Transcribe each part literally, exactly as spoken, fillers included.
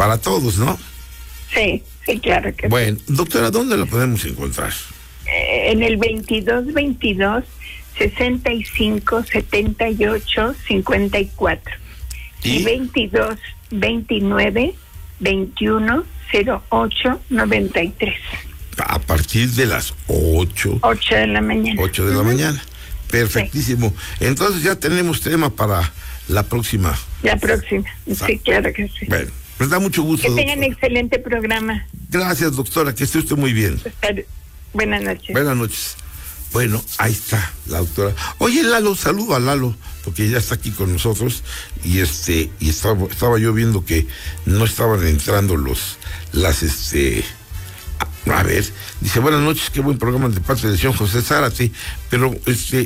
para todos, ¿no? Sí, sí, claro que bueno, sí. Doctora, ¿dónde la podemos encontrar? Eh, en el veintidós veintidós sesenta y cinco setenta y ocho cincuenta y cuatro y, y veintidós veintinueve veintiuno cero ocho noventa y tres. A partir de las ocho. ocho de la mañana. ocho de la uh-huh. mañana. Perfectísimo. Sí. Entonces ya tenemos tema para la próxima. La próxima. Sí, claro que sí. Bueno, nos da mucho gusto. Que tengan doctora. Excelente programa. Gracias, doctora, que esté usted muy bien. Buenas noches. Buenas noches. Bueno, ahí está la doctora. Oye, Lalo, saludo a Lalo, porque ya está aquí con nosotros, y este, y estaba, estaba yo viendo que no estaban entrando los, las, este, a, a ver, dice, buenas noches, qué buen programa de parte de señor José Zárate, pero, este,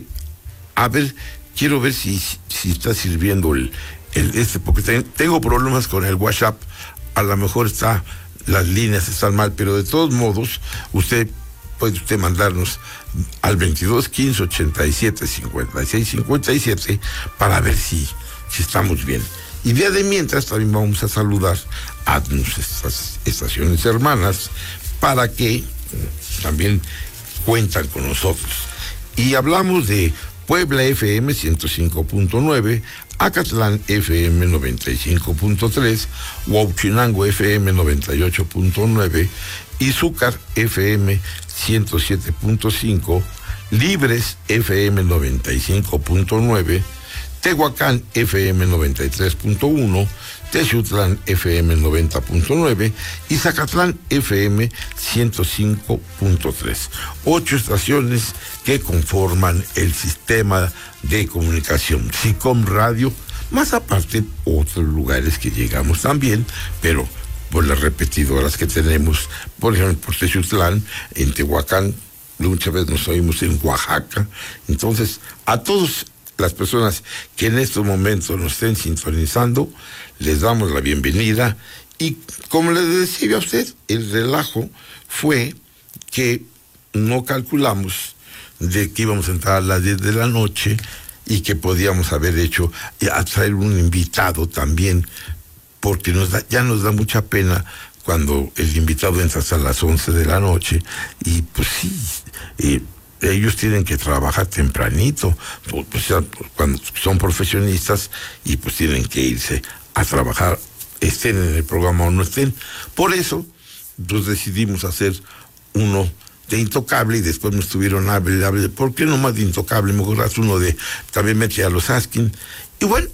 a ver, quiero ver si, si está sirviendo el, el este, porque ten, tengo problemas con el WhatsApp, a lo mejor está, las líneas están mal, pero de todos modos, usted puede usted mandarnos al veintidós quince ochenta y siete cincuenta y seis cincuenta y siete para ver si, si estamos bien. Y día de mientras también vamos a saludar a nuestras estaciones hermanas para que también cuentan con nosotros. Y hablamos de Puebla F M ciento cinco punto nueve, Acatlán F M noventa y cinco punto tres, Huauchinango F M noventa y ocho punto nueve, Izúcar F M ciento siete punto cinco, Libres F M noventa y cinco punto nueve, Tehuacán F M noventa y tres punto uno, Texutlán F M noventa punto nueve y Zacatlán F M ciento cinco punto tres. Ocho estaciones que conforman el sistema de comunicación SICOM Radio, más aparte otros lugares que llegamos también, pero por las repetidoras que tenemos, por ejemplo, por Texutlán, en Tehuacán, muchas veces nos oímos en Oaxaca. Entonces, a todas las personas que en estos momentos nos estén sintonizando, les damos la bienvenida. Y como les decía a usted, el relajo fue que no calculamos de que íbamos a entrar a las diez de la noche y que podíamos haber hecho, a traer un invitado también, porque nos da, ya nos da mucha pena cuando el invitado entra hasta las once de la noche, y pues sí, eh, ellos tienen que trabajar tempranito, pues, pues, cuando son profesionistas, y pues tienen que irse a trabajar, estén en el programa o no estén. Por eso, pues decidimos hacer uno de Intocable, y después me estuvieron hable, hable, ¿por qué no más de Intocable? Mejor haz uno de, también mete a los Askin. Y bueno,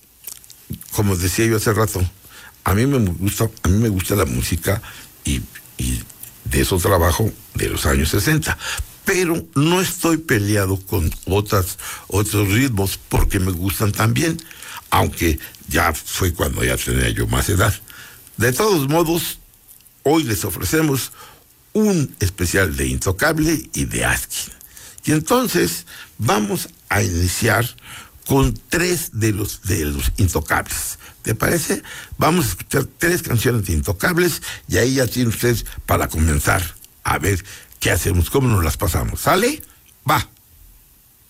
como decía yo hace rato, a mí me gusta, a mí me gusta la música, y, y de eso trabajo de los años sesenta. Pero no estoy peleado con otras, otros ritmos, porque me gustan también, aunque ya fue cuando ya tenía yo más edad. De todos modos, hoy les ofrecemos un especial de Intocable y de Askin. Y entonces vamos a iniciar con tres de los, de los Intocables. ¿Te parece? Vamos a escuchar tres canciones de Intocables, y ahí ya tiene usted para comenzar a ver qué hacemos, cómo nos las pasamos. ¿Sale? Va.